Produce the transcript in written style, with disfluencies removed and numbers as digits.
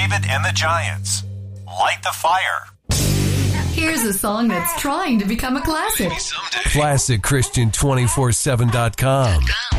David and the Giants. Light the fire. Here's a song that's trying to become a classic. ClassicChristian247.com.